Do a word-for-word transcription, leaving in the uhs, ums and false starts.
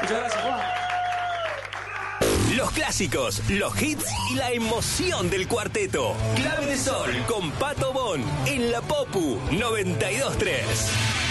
Muchas gracias, Juan. Los clásicos, los hits y la emoción del cuarteto. Clave de Sol con Pato Bon en la Popu noventa y dos tres.